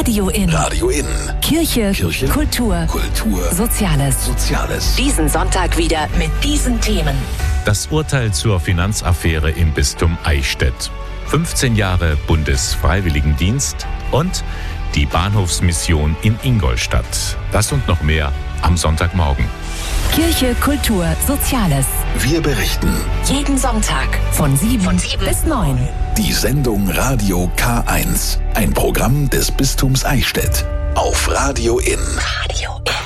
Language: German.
Radio In. Radio In. Kirche, Kultur, Soziales. Diesen Sonntag wieder mit diesen Themen. Das Urteil zur Finanzaffäre im Bistum Eichstätt. 15 Jahre Bundesfreiwilligendienst und die Bahnhofsmission in Ingolstadt. Das und noch mehr am Sonntagmorgen. Kirche, Kultur, Soziales. Wir berichten. Jeden Sonntag von 7 bis 9. Die Sendung Radio K1. Ein Programm des Bistums Eichstätt. Auf Radio In. Radio In.